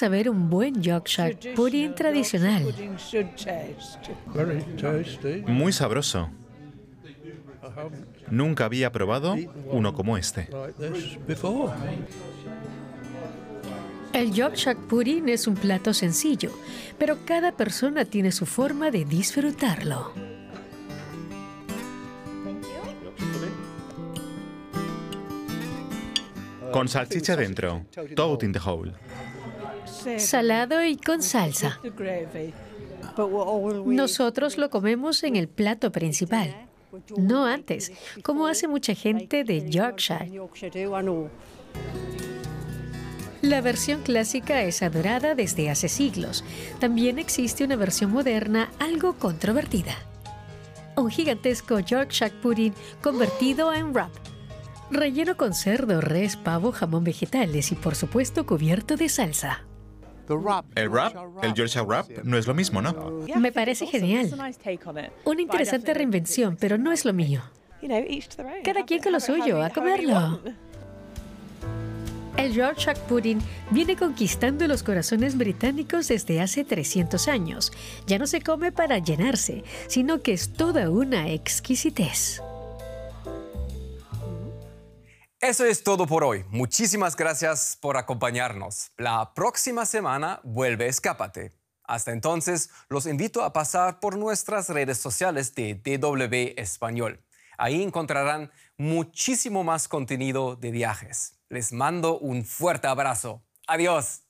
saber un buen Yorkshire pudding tradicional. Very tasty. Muy sabroso. I haven't Nunca había probado uno como este. like this before. El Yorkshire pudding es un plato sencillo, pero cada persona tiene su forma de disfrutarlo. Con salchicha dentro. Toad in the hole. Salado y con salsa. Nosotros lo comemos en el plato principal, no antes, como hace mucha gente de Yorkshire. La versión clásica es adorada desde hace siglos. También existe una versión moderna algo controvertida. Un gigantesco Yorkshire pudding convertido en wrap. Relleno con cerdo, res, pavo, jamón, vegetales y por supuesto cubierto de salsa. El wrap, el Yorkshire wrap, no es lo mismo, ¿no? Me parece genial. Una interesante reinvención, pero no es lo mío. Cada quien con lo suyo, a comerlo. El Yorkshire pudding viene conquistando los corazones británicos desde hace 300 años. Ya no se come para llenarse, sino que es toda una exquisitez. Eso es todo por hoy. Muchísimas gracias por acompañarnos. La próxima semana vuelve Escápate. Hasta entonces, los invito a pasar por nuestras redes sociales de DW Español. Ahí encontrarán muchísimo más contenido de viajes. Les mando un fuerte abrazo. Adiós.